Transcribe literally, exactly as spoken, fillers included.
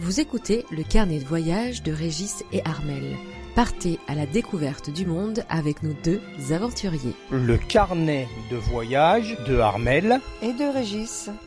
Vous écoutez le carnet de voyage de Régis et Armelle. Partez à la découverte du monde avec nos deux aventuriers. Le carnet de voyage de Armelle et de Régis.